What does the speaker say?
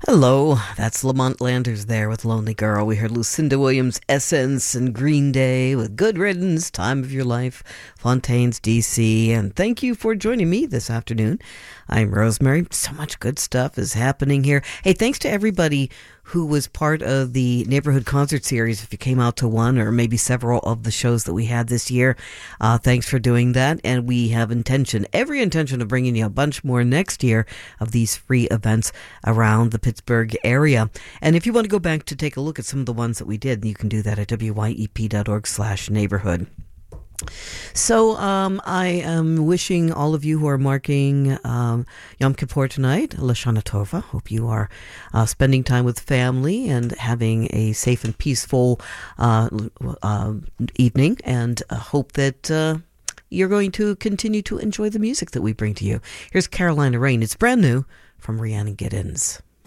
Hello, that's Lamont Landers there with Lonely Girl. We heard Lucinda Williams, Essence, and Green Day with Good Riddance, Time of Your Life, Fontaines, DC. And thank you for joining me this afternoon. I'm Rosemary. So much good stuff is happening here. Hey, thanks to everybody who was part of the neighborhood concert series. If you came out to one or maybe several of the shows that we had this year, thanks for doing that. And we have every intention of bringing you a bunch more next year of these free events around the Pittsburgh area. And if you want to go back to take a look at some of the ones that we did, you can do that at wyep.org/neighborhood. So I am wishing all of you who are marking Yom Kippur tonight, Lashana Tova. Hope you are spending time with family and having a safe and peaceful evening, and hope that you're going to continue to enjoy the music that we bring to you. Here's Carolina Rain. It's brand new from Rhiannon Giddens.